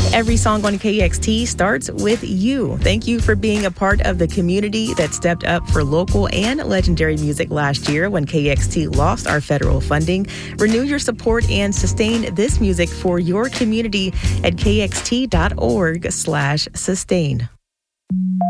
Every song on KXT starts with you. Thank you for being a part of the community that stepped up for local and legendary music last year when KXT lost our federal funding. Renew your support and sustain this music for your community at kxt.org/sustain.